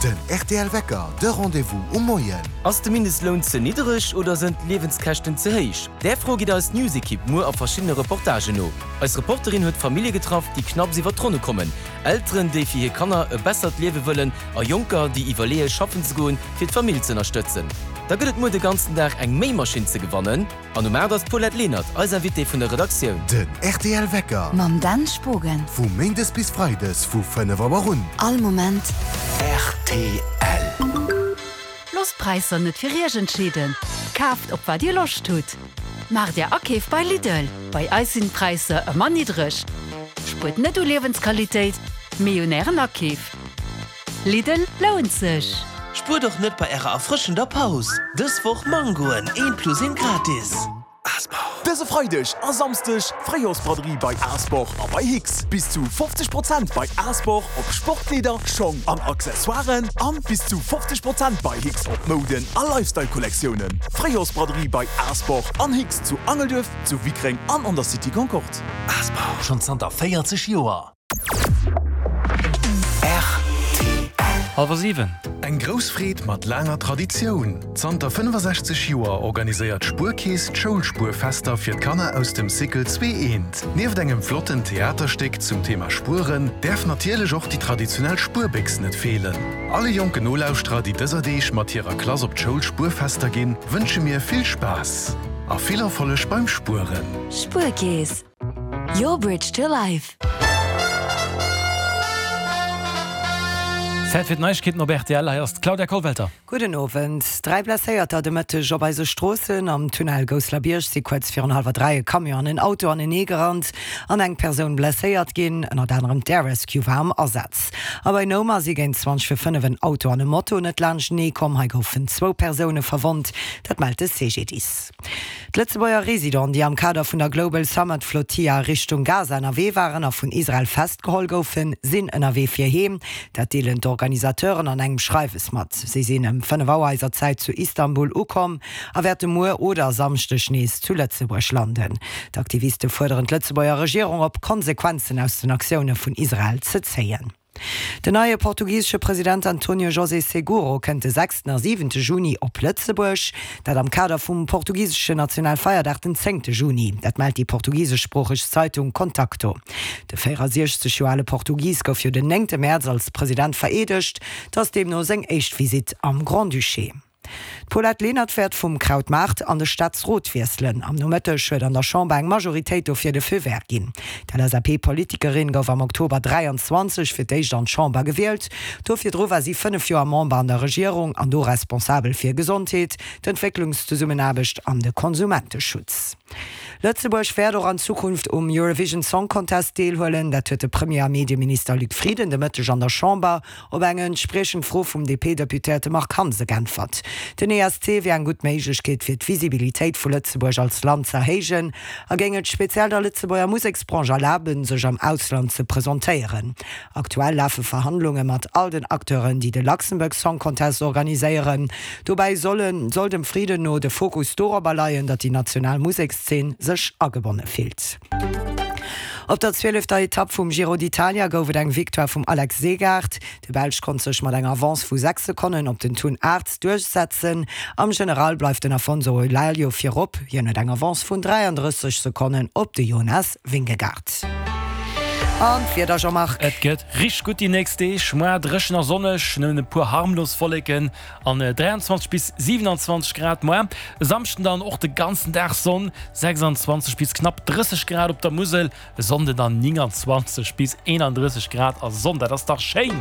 Den RTL-Wecker, de Rendezvous Moien. Ass de Mindestlohn ze niederrech oder sind Lebenskosten ze heich? Der Frau geht als Newsekip nur auf verschiedene Reportagen no. Als Reporterin huet Familie getroffen, die knapp sie Trone kommen. Eltern, die für ihr Kanner e bessert lewe wollen, a Junker, die Ivalee schaffen zu gehen, für die Familie zu unterstützen. Da gëtt mo den ganzen Tag eng Mähmaschine ze gewannen, an um das Paulette Lehnert als Invité von der Redaktion. Den RTL-Wecker. Mam Dan Spogen. Fu Mendes bis Freides, fu 5 run. All Moment. RTL. Lospreiser net fir Regentschieden. Kaft op wat Dir loch tut. Mar der Akeef bei Lidl. Bei Eisenpreise a man niedrigch. Sput net du Lebensqualität. Millionären Akeef. Lidl lohnt sich. Spur doch nicht bei ihrer erfrischender Pause. Das Woche Mangoen 1+1 gratis. Asbach. Diese Freitag am Samstag Freijahrsbraderie bei Asbach und bei Hicks. Bis zu 50% bei Asbach auf Sportlieder, Schong und Accessoires und bis zu 50% bei Hicks auf Moden und Lifestyle-Kollektionen. Freijahrsbraderie bei Asbach und Hicks zu Angeldorf, zu Wickring und an der City Concord. Asbach, schon 40 Jahre. Halber 7. Eng Grousfried mat langer Tradition. Zanter 65 Joer organisiert Spurkies d'Schulspurfester fir Kanner aus dem Sikel 2 ent. Neben engem flotten Theaterstück zum Thema Spuren derf natierlech och die traditionell Spurbix net fehlen. Alle jungen Nolausstra, die dëser Deich mat ihrer Klasse op d'Schulspurfester gin, wünsche mir viel Spaß. A vielervollech beim Spuren. Spurkies. Your bridge to life. Zeit für Neuigkeiten auf RTL, erst Claudia Kohlwelter. Guten Abend. 3 Blesséierter de Mëtteg op bei se Strossen am Tunnel Goslar-Birch si kurz 4,5 Kamion en Auto an den Negerrand an eng Person blesséiert gin en anderem der Rescue war am Ersatz. Aber in Noma si gen 20:05 Auto an dem Motto net Land nee kom ha goufen 2 Personen verwont, dat meldte CGDs. D'Letzebauer Resident, die am Kader vun der Global Summit Flotilla Richtung Gaza NRW waren a vun Israel festgehol goufen, sinn NRW fir heem, dat deelen Organisateuren an engem Schreifes mat. Sie sinn em 5 Aueriser Zeit zu Istanbul ukom, awerte Moer oder samchte Schnees zu Lettzeburg landen. D'Aktivisten forderen d'Letzebauer Regierung op Konsequenzen aus den Aktionen vun Israel ze zeien. Der neue portugiesische Präsident Antonio José Seguro kennt den 6. und 7. Juni op Lettzeburg, dat am Kader vom portugiesischen Nationalfeiertag den 10. Juni. Dat meldt die portugiesischsprachige Zeitung Contacto. Der 64 Jahre Portugies gouf für den 9. März als Präsident veredigt, das dem nur seng Echtvisit am Grand Duché. Paulette Lehnert fährt vum Krautmarkt an de Stadtsrotwieselen. Am Nomëttech huet an der Chambre eng Majoritéit do fir de Feuwerk ginn. D'LSAP-Politikerin gouf am Oktober 23 fir d'éich an Chambre gewählt. Dofir dro war sie 5 Joer Member an der Regierung an do responsabel fir Gesundheet, d'Entwicklungszusammenarbecht an de Konsumentenschutz. Lützeburg werd an Zukunft Eurovision Song Contest deelhollen, dat huet de Premier Medienminister Luc Frieden de Mëtteg an der Chambre op engen sprechen froh vum DP-Deputéte Mark Hanse geantwort. Den ESC wie en gut Méiglechkeet fir d'Visibilitéit vu Lützeburg als Land zerhégen, ergänget speziell der Lützeburger Musiksbranche erlauben, sech am Ausland ze präsentéieren. Aktuell lafe Verhandlungen mat all den Akteuren, die de Luxemburg Song Contest organiséieren. Dobei soll dem Frieden no de Fokus darüber leiien, dat die Nationalmusikszene sech agebonne fehlt. Op der 12. Etappe vum Giro d'Italia goufet eng Viktor vum Alex Segaard. De Belg kon sech mat eng Avance vu 6 Sekunden op den Thun Arzt durchsetzen. Am General bleif den Afonso Eulalia firop, jenet eng Avance vun 33 Sekunden op de Jonas Vingegaard. Und wie das schon macht. Et geht richtig gut die nächste. Schmer dreschner Sonne, schnell pur harmlos volllegen an 23 bis 27 Grad mehr. Samsten dann auch den ganzen Tag Sonne, 26 bis knapp 30 Grad auf der Mosel, Sonne dann 29 bis 31 Grad als Sonne. Das ist doch schön.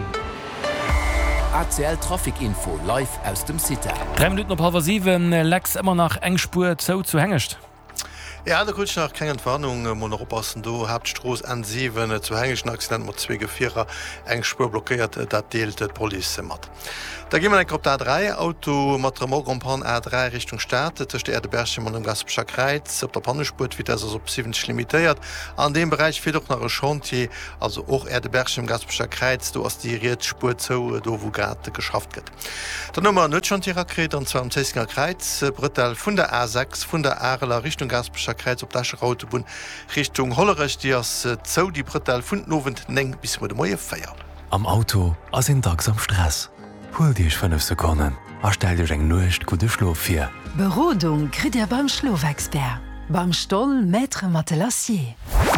ACL Traffic-Info live aus dem City. 3 Minuten auf 7, Lex immer nach Engspur zu hängischt. Ja, der Kutsch nach keine Entwarnung, man oppassen, du habt Stroß N7 zu hängischen Accident mit 2 Gefährer eng Spur blockiert, das deelt die Polizei mit. Da gehen wir auf der A3, Auto mit der Morgenpan A3 Richtung Stadt, zwischen der Erdebergchen und dem Gaspescher Kreuz, auf der Pannenspur wird das also auf 70 limitiert. An dem Bereich fehlt auch noch ein Chantier, also auch Erdebergchen und Gaspescher Kreuz, du hast die Riedspur zu, da wo gerade geschafft wird. Dann haben wir ein Chantier-Rakete, und zwar am Zessinger Kreuz, Brittel von der A6, von der Areler Richtung Gaspescher Kreuz auf der Autobahn Richtung Hollerich, die als zo die Brittel von Novent neng bis mit dem Moje feiern. Am Auto als in Tags am Stress. Hol Dich 5 Sekunden. Erstell Dich eng nucht gute Schlaf fir. Berodung krit ihr beim Schlofexpert. Beim Stoll Maître Matelassier.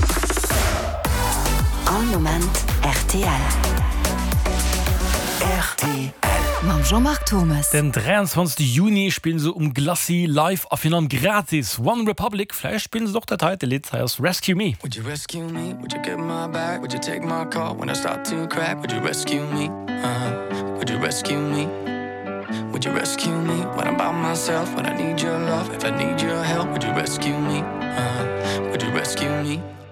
An Moment RTL. RTL. Mam Jean-Marc Thomas. Den 23. Juni spielen sie Glassy live auf Finan gratis. One Republic, vielleicht spielen sie doch der Teil der Lied aus Rescue Me. Would you rescue me? Would you get my back? Would you take my call when I start to crack? Would you rescue me? Would you rescue me? Would you rescue me when I'm by myself? When I need your love, if I need your help, would you rescue me? Would you rescue me?